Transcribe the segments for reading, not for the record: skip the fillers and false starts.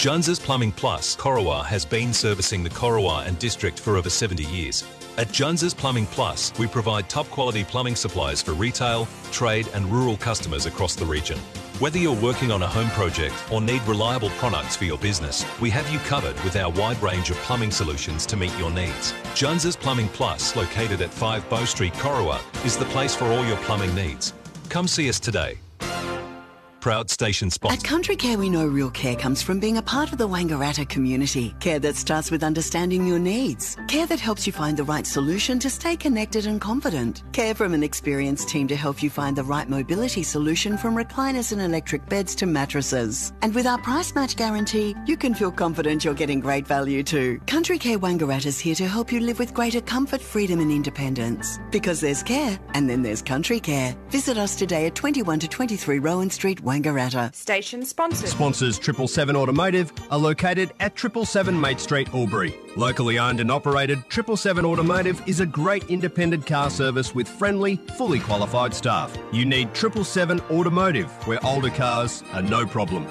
Jones's Plumbing Plus, Corowa, has been servicing the Corowa and district for over 70 years. At Jones's Plumbing Plus, we provide top-quality plumbing supplies for retail, trade and rural customers across the region. Whether you're working on a home project or need reliable products for your business, we have you covered with our wide range of plumbing solutions to meet your needs. Jones's Plumbing Plus, located at 5 Bow Street, Corowa, is the place for all your plumbing needs. Come see us today. Proud station sponsor. At Country Care, we know real care comes from being a part of the Wangaratta community. Care that starts with understanding your needs. Care that helps you find the right solution to stay connected and confident. Care from an experienced team to help you find the right mobility solution, from recliners and electric beds to mattresses. And with our price match guarantee, you can feel confident you're getting great value too. Country Care Wangaratta is here to help you live with greater comfort, freedom and independence. Because there's care, and then there's Country Care. Visit us today at 21 to 23 Rowan Street, Wangaratta. Station sponsored. Sponsors 777 Automotive are located at 777 Mate Street, Albury. Locally owned and operated, 777 Automotive is a great independent car service with friendly, fully qualified staff. You need 777 Automotive, where older cars are no problem.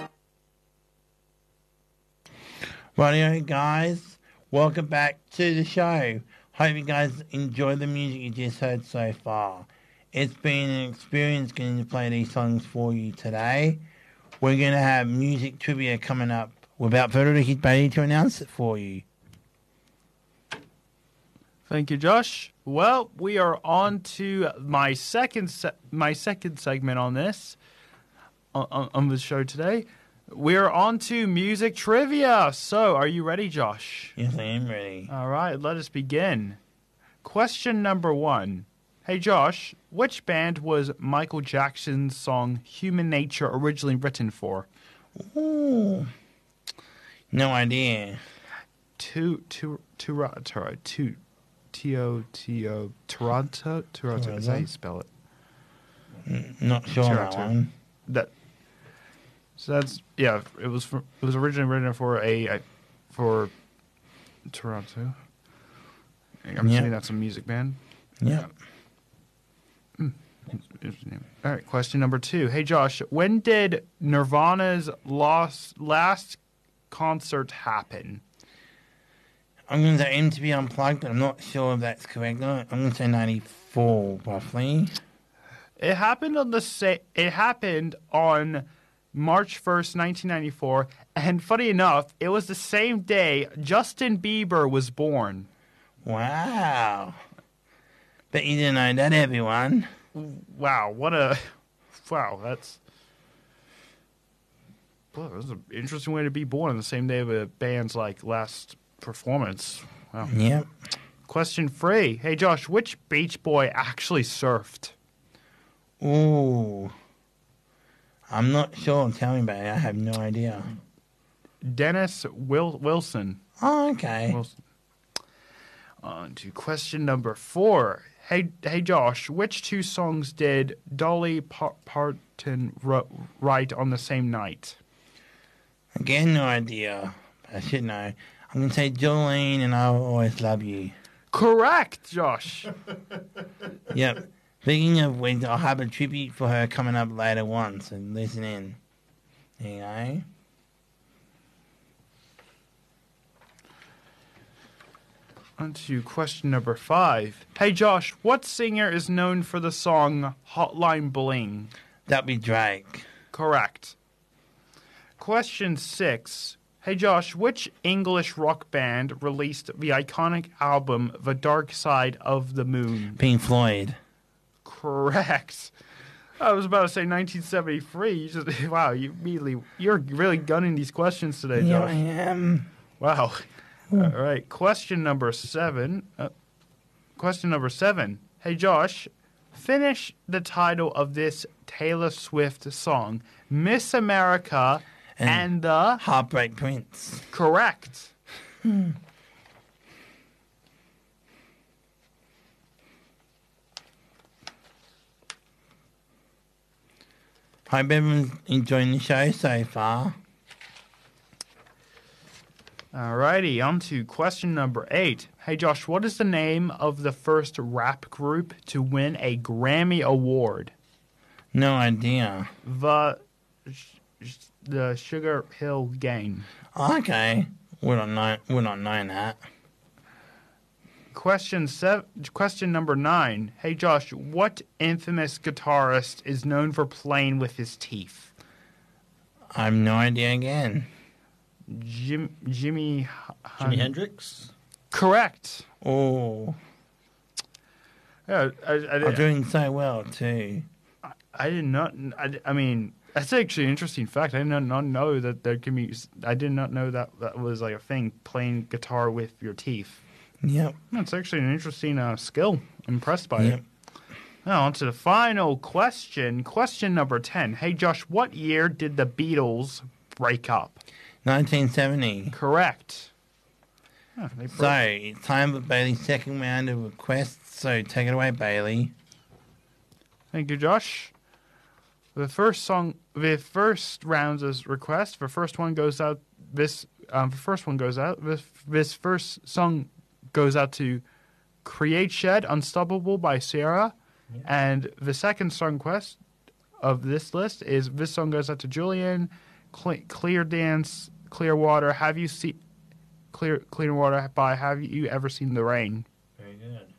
Rightio, guys. Welcome back to the show. Hope you guys enjoy the music you just heard so far. It's been an experience getting to play these songs for you today. We're going to have music trivia coming up. Without further ado, he's ready to announce it for you. Thank you, Josh. Well, we are on to my second segment on this, on the show today. We're on to music trivia. So, are you ready, Josh? Yes, I am ready. All right, let us begin. Question number 1. Hey, Josh, which band was Michael Jackson's song Human Nature originally written for? Ooh. No idea. Toronto. Is that how you spell it? Not sure on that one. So that's, yeah, it was originally written for Toronto. I'm assuming that's a music band. Yeah. All right, question number 2. Hey, Josh, when did Nirvana's last concert happen? I'm going to say MTV Unplugged, but I'm not sure if that's correct. I'm going to say 94, roughly. It happened on March 1st, 1994, and funny enough, it was the same day Justin Bieber was born. Wow. Bet you didn't know that, everyone. Wow, that's... Well, that was an interesting way to be born on the same day of a band's, last performance. Wow. Yep. Question 3. Hey, Josh, which Beach Boy actually surfed? Ooh. I'm not sure. Tell me about it. I have no idea. Dennis Wilson. Oh, okay. Wilson. On to question number 4. Hey, Josh, which 2 songs did Dolly Parton write on the same night? Again, no idea. I should know. I'm going to say Jolene and I'll Always Love You. Correct, Josh. Yep. Speaking of which, I'll have a tribute for her coming up later on, so listen in. There you go. On to question number 5. Hey, Josh, what singer is known for the song Hotline Bling? That'd be Drake. Correct. Question 6. Hey, Josh, which English rock band released the iconic album The Dark Side of the Moon? Pink Floyd. Correct. I was about to say 1973. Wow, you're really gunning these questions today, Josh. Yeah, I am. Wow. All right, question number 7. Hey, Josh, finish the title of this Taylor Swift song, Miss America and the... Heartbreak Prince. Correct. Hope everyone's enjoying the show so far. Alrighty, on to question number 8. Hey, Josh, what is the name of the first rap group to win a Grammy Award? No idea. The the Sugar Hill Gang. Okay. We're not knowing that. Question number 9. Hey, Josh, what infamous guitarist is known for playing with his teeth? I have no idea again. Jimi Hendrix? Correct. Oh. Yeah, I'm doing so well, too. I did not. I mean, that's actually an interesting fact. I did not know that there can be. I did not know that was like a thing. Playing guitar with your teeth. Yep. That's actually an interesting skill. I'm impressed by Yep. it. Now on to the final question. Question number 10. Hey Josh, what year did the Beatles break up? 1970. Correct. So, it's time for Bailey's second round of requests. So, take it away, Bailey. Thank you, Josh. The first rounds of requests. The first one goes out. This first song goes out to Create Shed, Unstoppable by Sierra. Yeah. And the second song request of this list is this song goes out to Julian, Clear Dance, Clearwater. Clearwater by Have You Ever Seen the Rain? Very good.